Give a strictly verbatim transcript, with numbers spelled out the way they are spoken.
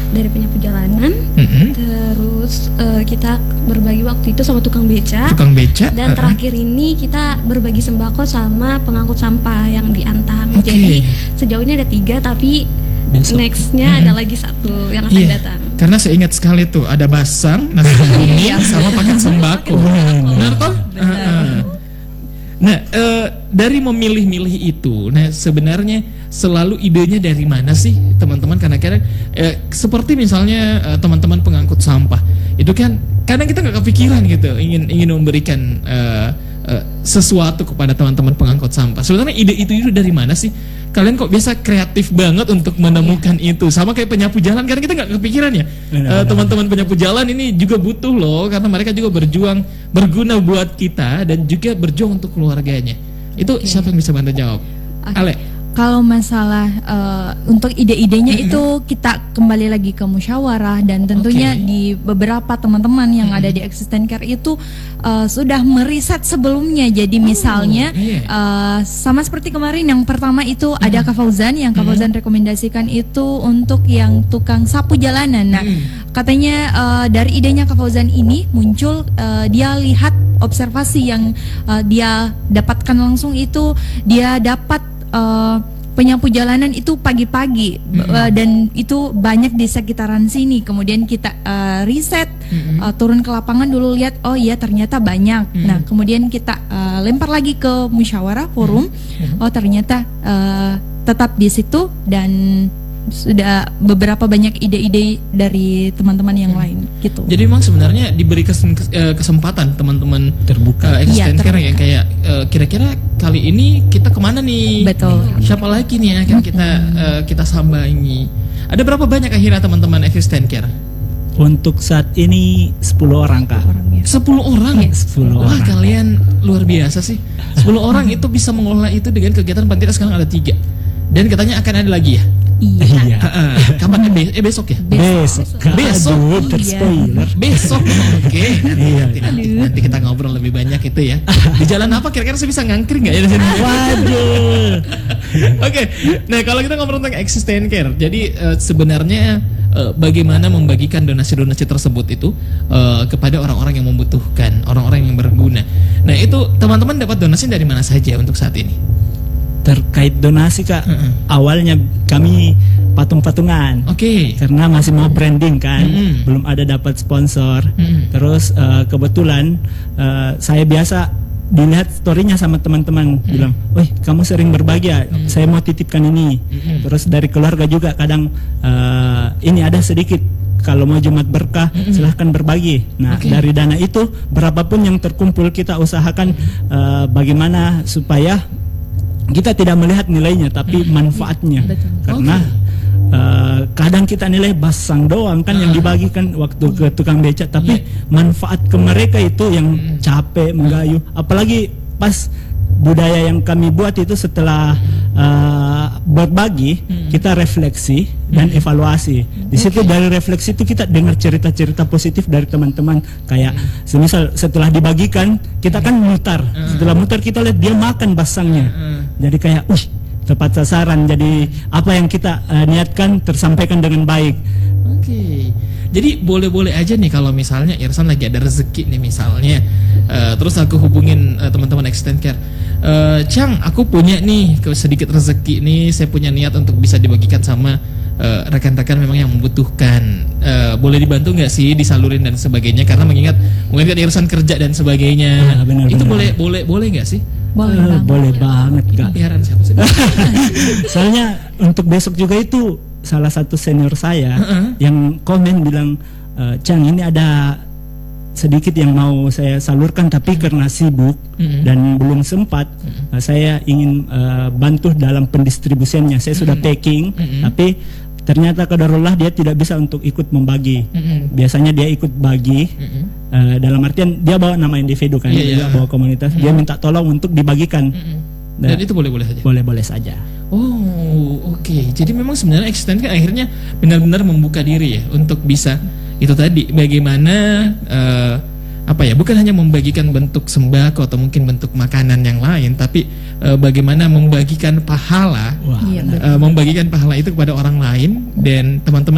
dari penyapu jalanan, Mm-hmm. terus uh, kita berbagi waktu itu sama tukang beca, Tukang beca. dan uh-uh. terakhir ini kita berbagi sembako sama pengangkut sampah yang di Antang. Oke. Jadi sejauh ini ada tiga, tapi Besok. nextnya Mm-hmm. ada lagi satu yang akan Iya, datang. karena saya ingat sekali tuh ada basang, nasi kuning, sama paket sembako. Benar toh? Uh-uh. Nah, eh, dari memilih-milih itu, nah sebenarnya selalu idenya dari mana sih teman-teman? Karena kadang eh, seperti misalnya eh, teman-teman pengangkut sampah, itu kan kadang kita nggak kepikiran gitu, ingin ingin memberikan eh, eh, sesuatu kepada teman-teman pengangkut sampah. Sebenarnya ide itu itu dari mana sih? Kalian kok biasa kreatif banget untuk menemukan itu? Sama kayak penyapu jalan, karena kita nggak kepikiran ya. Eh, teman-teman penyapu jalan ini juga butuh loh, karena mereka juga berjuang, berguna buat kita dan juga berjuang untuk keluarganya. Itu Oke. siapa yang bisa bantu jawab? Oke. Ale. Kalau masalah uh, untuk ide-idenya Mm-mm. itu kita kembali lagi ke musyawarah, dan tentunya Oke. di beberapa teman-teman yang Mm-mm. ada di Existen Care itu uh, sudah meriset sebelumnya. Jadi misalnya iya. uh, sama seperti kemarin yang pertama itu ada Kak Fauzan, yang Kak Mm-mm. Fauzan rekomendasikan itu untuk yang tukang sapu jalanan. Nah, Mm-mm. katanya uh, dari idenya Kak Fauzan ini muncul, uh, dia lihat observasi yang uh, dia dapatkan langsung itu, dia dapat uh, penyapu jalanan itu pagi-pagi, Mm-mm. uh, dan itu banyak di sekitaran sini. Kemudian kita uh, riset, Mm-mm. uh, turun ke lapangan dulu, lihat oh iya ternyata banyak. Mm-mm. Nah kemudian kita uh, lempar lagi ke musyawarah forum, Mm-mm. oh ternyata uh, tetap di situ, dan sudah beberapa banyak ide-ide dari teman-teman yang lain gitu. Jadi memang sebenarnya diberi kesem- eh, kesempatan teman-teman Terbuka. eh, Existen Iya, Care terbuka. yang kayak eh, kira-kira kali ini kita kemana nih? Betul. Siapa lagi nih yang akan kita eh, kita sambangi? Ada berapa banyak akhirnya teman-teman Existen Care? Untuk saat ini sepuluh orang Kak. Orangnya. sepuluh orang. Iya, sepuluh Wah, orang. kalian luar biasa sih. sepuluh orang itu bisa mengelola itu dengan kegiatan panitia sekarang ada tiga. Dan katanya akan ada lagi ya? Iya. Heeh. Kapan? Eh, be- eh, besok ya? Besok. Kak. Besok. Aduh, Iya. terspoiler. Besok, oke. Nanti, Iya. nanti, nanti, nanti kita ngobrol lebih banyak itu ya. Di jalan apa kira-kira saya bisa ngangkring nggak ya di sini? Waduh. Oke. Nah, kalau kita ngobrol tentang Existen Care, jadi eh, sebenarnya eh, bagaimana membagikan donasi-donasi tersebut itu eh, kepada orang-orang yang membutuhkan, orang-orang yang berguna. Nah, itu teman-teman dapat donasi dari mana saja untuk saat ini? Terkait donasi Kak, Mm-mm. awalnya kami patung-patungan. Oke. Karena masih mau branding kan, Mm-mm. belum ada dapat sponsor. Mm-mm. Terus eh, kebetulan eh, saya biasa dilihat storynya sama teman-teman, bilang, "Wih, kamu sering berbagi ya? Saya mau titipkan ini." Mm-mm. Terus dari keluarga juga kadang eh, ini ada sedikit. Kalau mau Jumat berkah, silahkan berbagi. Nah, Oke. dari dana itu berapapun yang terkumpul kita usahakan eh, bagaimana supaya kita tidak melihat nilainya, tapi manfaatnya. Betul. Karena uh, kadang kita nilai basang doang kan yang dibagikan waktu ke tukang beca, tapi manfaat ke mereka itu yang capek menggayuh. Apalagi pas budaya yang kami buat itu setelah uh, berbagi, kita refleksi dan evaluasi. Di situ dari refleksi itu kita dengar cerita-cerita positif dari teman-teman, kayak semisal setelah dibagikan kita kan mutar, setelah mutar kita lihat dia makan basangnya, jadi kayak, wih, tepat sasaran. Jadi apa yang kita uh, niatkan tersampaikan dengan baik. Oke. Jadi boleh-boleh aja nih kalau misalnya Irsan lagi ada rezeki nih misalnya, eh, terus aku hubungin eh, teman-teman Existen Care, eh, Cang, aku punya nih ke- sedikit rezeki nih, saya punya niat untuk bisa dibagikan sama eh, rekan-rekan memang yang membutuhkan. Eh, boleh dibantu nggak sih disalurin dan sebagainya? Karena mengingat mungkin kan Irsan kerja dan sebagainya. Ah, benar, Itu benar. boleh boleh boleh nggak sih? Boleh Eh, banget. boleh banget Ini Kak. piaraan siapa sih? Soalnya untuk besok juga itu salah satu senior saya yang komen bilang, "E, Cang, ini ada sedikit yang mau saya salurkan, tapi karena sibuk Mm-mm. dan belum sempat, eh, saya ingin eh, bantu dalam pendistribusiannya. Saya sudah packing, Mm-mm. tapi ternyata qadarullah dia tidak bisa untuk ikut membagi. Mm-mm. Biasanya dia ikut bagi, Mm-mm. eh, dalam artian dia bawa nama individu kan, Iya, dia iya. bawa komunitas, dia minta tolong untuk dibagikan. Mm-mm. Nah, Dan itu boleh-boleh saja. boleh-boleh saja. Oh, oke. Jadi memang sebenarnya Existen kan akhirnya benar-benar membuka diri ya untuk bisa itu tadi bagaimana eh, apa ya? Bukan hanya membagikan bentuk sembako atau mungkin bentuk makanan yang lain, tapi eh, bagaimana membagikan pahala, Wah, Iya, eh, membagikan pahala itu kepada orang lain dan teman-teman